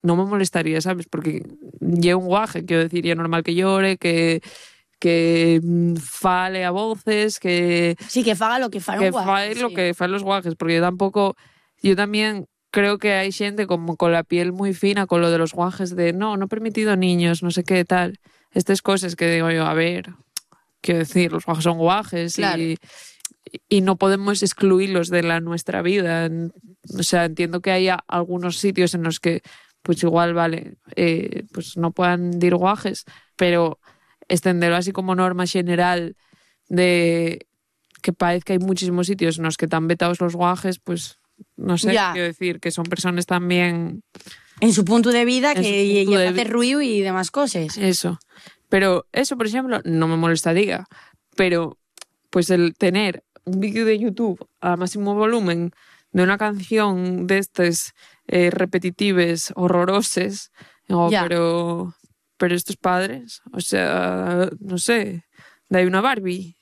no me molestaría, ¿sabes? Porque lleva un guaje, quiero decir, y es normal que llore, que fale a voces, que... Sí, que faga lo que fa un guaje. Que fai lo que fan los guajes, porque yo también creo que hay gente como con la piel muy fina con lo de los guajes de no permitido niños, no sé qué tal. Estas cosas que digo yo, a ver, quiero decir, los guajes son guajes, claro. y no podemos excluirlos de nuestra vida. O sea, entiendo que hay algunos sitios en los que pues igual, vale, pues no puedan dir guajes, pero extenderlo así como norma general de que parece que hay muchísimos sitios en los que están vetados los guajes, pues no sé, quiero decir, que son personas también... En su punto de vida, que ya hace ruido y demás cosas. Eso. Pero eso, por ejemplo, no me molestaría. Pero, pues el tener un vídeo de YouTube a máximo volumen de una canción de estas repetitivas, horrorosas, pero estos padres, o sea, no sé, de una Barbie...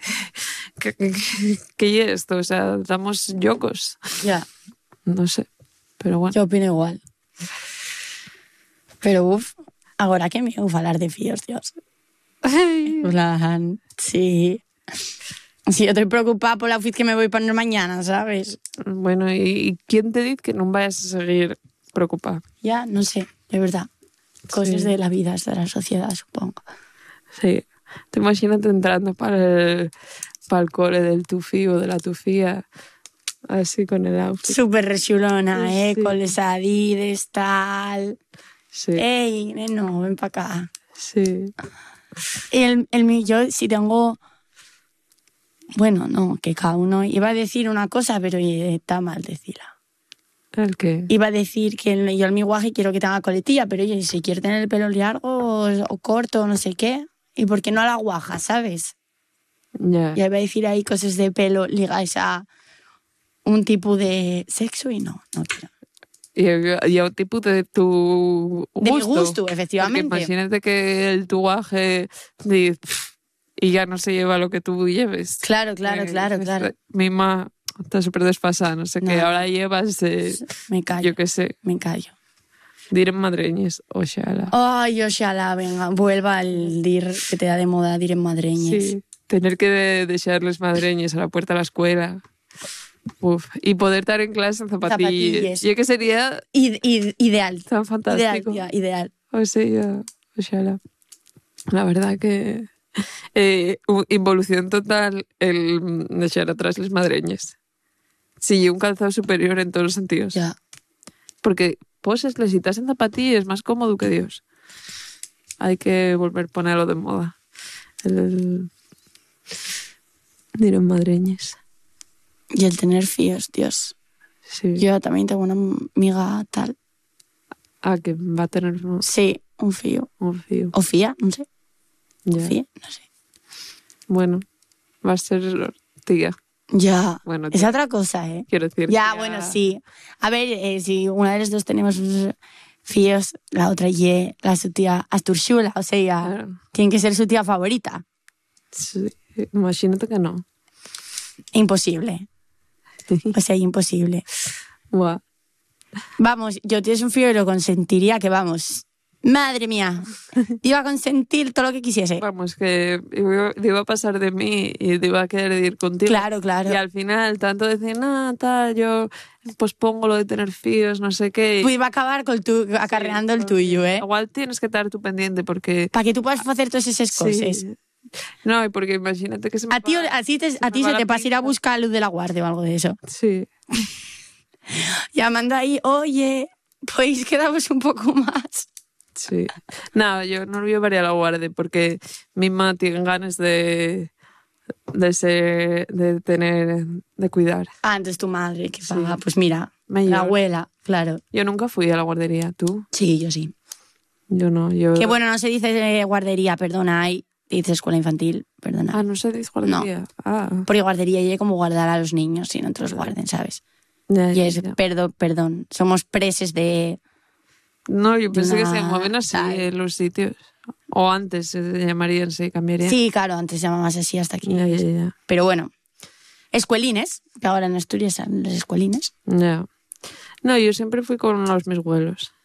¿Qué es esto? O sea, estamos locos. Ya. No sé, pero bueno. Yo opino igual. Pero ahora que me voy a hablar de fíos, Dios. Sí. Sí, yo estoy preocupada por la outfit que me voy a poner mañana, ¿sabes? Bueno, ¿y quién te dice que no vayas a seguir preocupada? Ya, no sé, de verdad. Cosas de la vida, de la sociedad, supongo. Sí. Te imaginas entrando para el cole del tufi o de la tufía, así con el outfit. Súper rechulona, sí. Con los Adidas, tal. Sí. Ey, no, ven para acá. Sí. Y yo sí tengo... Bueno, no, que cada uno... Iba a decir una cosa, pero está mal decirla. ¿El qué? Iba a decir que yo en mi guaje quiero que tenga coletilla, pero oye, si quiere tener el pelo largo o corto o no sé qué... ¿Y por qué no a la guaja, sabes? Ya. Ya iba a decir ahí cosas de pelo ligadas a un tipo de sexo y no quiero. Y a un tipo de tu gusto. De mi gusto, efectivamente. Porque imagínate que el tu guaje y ya no se lleva lo que tú lleves. Claro. Misma está súper desfasada, no sé qué. Ahora llevas... me callo. Yo qué sé. Me callo. Dir en madreñes, oxala. Ay, oxala, venga, vuelva al dir que te da de moda, dir en madreñes. Sí, tener que desearles madreñes a la puerta de la escuela. Uf, y poder estar en clase en zapatillas. Yo que sería... Ideal. Tan fantástico. Ideal. O sea, oxala. La verdad que... involución total el dejar atrás les madreñes. Sí, un calzado superior en todos los sentidos. Ya. Porque... Poses, les citas en zapatillas, es más cómodo que Dios. Hay que volver a ponerlo de moda. Dirán madreñas. Y el tener fíos, Dios. Sí. Yo también tengo una amiga tal. Ah, que va a tener... Sí, un fío. Un fío. O fía, no sé. Ya. Fía, no sé. Bueno, va a ser tía. Ya, bueno, es otra cosa, ¿eh? Quiero decir. Ya, bueno, sí. A ver, si una de las dos tenemos fíos, la otra la su tía Asturxula, o sea, claro. Tiene que ser su tía favorita. Sí, imagínate que no. Imposible. O sea, imposible. Wow. Vamos, yo tienes un fío y lo consentiría que vamos... Madre mía, iba a consentir todo lo que quisiese. Vamos, que iba a pasar de mí y te iba a querer ir contigo. Claro. Y al final, tanto decir, tal, yo pues pongo lo de tener fíos, no sé qué. Pues iba a acabar acarreando el tuyo, ¿eh? Igual tienes que estar tú pendiente porque... Para que tú puedas hacer todas esas cosas. No, y porque imagínate que se me a ti se te pasa ir a buscar a Luz de la Guardia o algo de eso. Sí. Llamando ahí, oye, pues quedamos un poco más... Sí. No, yo no lo llevaría a la guardia porque misma tienen ganas de cuidar. Ah, entonces tu madre, que paga. Sí. Pues mira, la abuela, claro. Yo nunca fui a la guardería, ¿tú? Sí, yo sí. Yo no, Que bueno, no se dice guardería, perdona, dice escuela infantil, perdona. Ah, no se dice guardería. No. Ah. Porque guardería es como guardar a los niños si no te los guarden, ¿sabes? Ya, y es, ya. perdón, somos preses de... No, yo pensé que se llamaban así en los sitios. O antes se llamarían, se cambiarían. Sí, claro, antes se llamaban así hasta aquí. Ya. Pero bueno, escuelines, que ahora en Asturias son los escuelines. Ya. No, yo siempre fui con los mis abuelos.